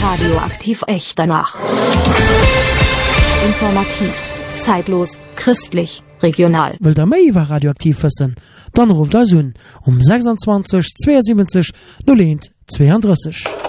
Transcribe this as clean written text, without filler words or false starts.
Radioaktiv echt danach. Informativ, zeitlos, christlich, regional. Will der méi iwwer radioaktiv wissen? Dann ruft das um 26 72 01 32.